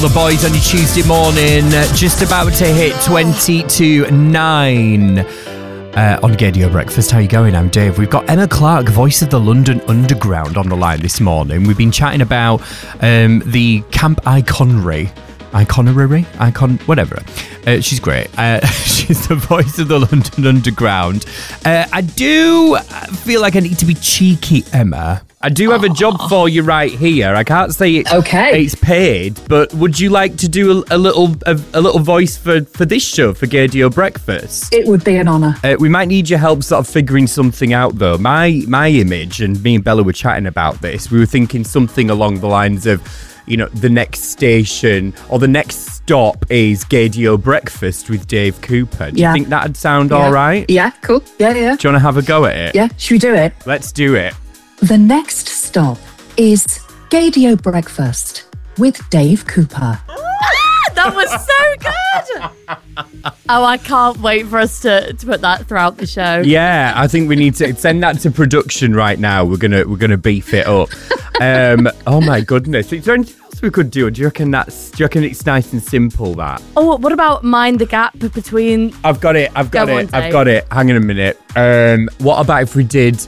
The boys on your Tuesday morning, just about to hit 20 to 9 on Gaydio Breakfast. How you going? I'm Dave. We've got Emma Clark, voice of the London Underground, on the line this morning. We've been chatting about the Camp Iconry, whatever. She's great. She's the voice of the London Underground. I do feel like I need to be cheeky, Emma. I do have a job for you right here. I can't say it's paid, but would you like to do a little voice for this show, for Gaydio Breakfast? It would be an honour. We might need your help sort of figuring something out, though. My image, and me and Bella were chatting about this, we were thinking something along the lines of, you know, the next station or the next stop is Gaydio Breakfast with Dave Cooper. Do you think that'd sound all right? Yeah, cool. Yeah. Do you want to have a go at it? Yeah, should we do it? Let's do it. The next stop is Gaydio Breakfast with Dave Cooper. That was so good. Oh, I can't wait for us to put that throughout the show. Yeah, I think we need to send that to production right now. We're gonna beef it up. Oh my goodness. Is there anything else we could do? Do you reckon it's nice and simple, that? Oh, what about mind the gap between... I've got it. Hang on a minute. What about if we did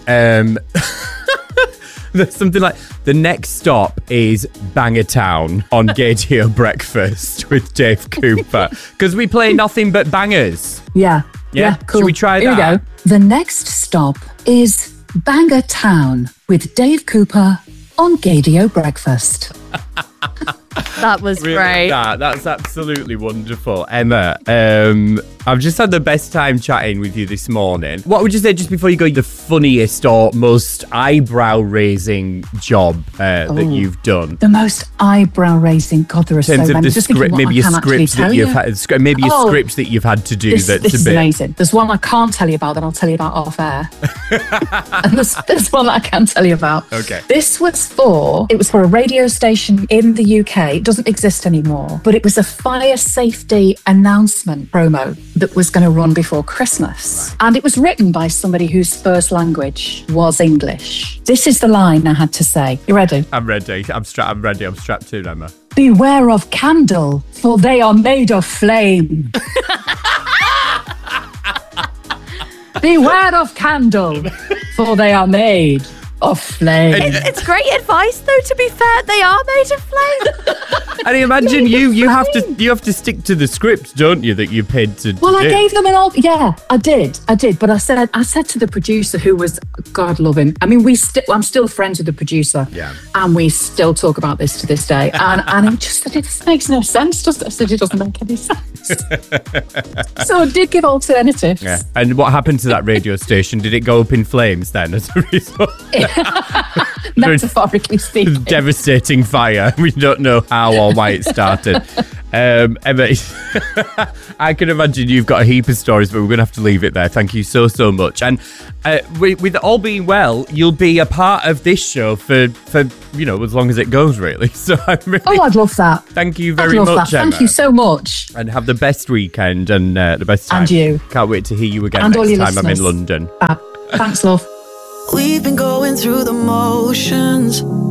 something like, the next stop is Bangertown on Gaydio Breakfast with Dave Cooper, because we play nothing but bangers. Yeah, cool. Should we try Here that? we go. The next stop is Bangertown with Dave Cooper on Gaydio Breakfast. That was great. That's absolutely wonderful. Emma, I've just had the best time chatting with you this morning. What would you say, just before you go, the funniest or most eyebrow-raising job that you've done? The most eyebrow-raising? God, there are so many. In terms of maybe a script that you've had, script that you've had to do. This is amazing. There's one I can't tell you about that I'll tell you about off air. And there's one that I can tell you about. Okay. This was for a radio station in the UK. It doesn't exist anymore, but it was a fire safety announcement promo that was going to run before Christmas. Right. And it was written by somebody whose first language was English. This is the line I had to say. You ready? I'm ready. I'm ready. I'm strapped in, Emma. Beware of candle, for they are made of flame. Beware of candle, for they are made of flame. It's great advice, though, to be fair. They are made of flame. And imagine you have to stick to the script, don't you, that you paid to Well, do? I gave them yeah, I did. But I said to the producer, who was, God love him. I mean, I'm still friends with the producer. Yeah. And we still talk about this to this day. And he just said, it makes no sense, does it? I said, it doesn't make any sense. So I did give alternatives. Yeah. And what happened to that radio station? Did it go up in flames then as a result? Metaphorically speaking. Devastating fire. We don't know how or why it started. Emma, I can imagine you've got a heap of stories, but we're going to have to leave it there. Thank you so much. And with all being well, you'll be a part of this show for as long as it goes, really. So I'm really... I'd love that. Thank you very much, Emma. Thank you so much. And have the best weekend and the best time. And you. Can't wait to hear you again and next time I'm in London. Thanks, love. We've been going through the motions,